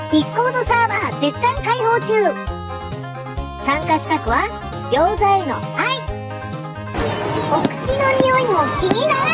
ディスコードサーバー絶賛開放中。参加資格は餃子への愛。お口の匂いも気になる。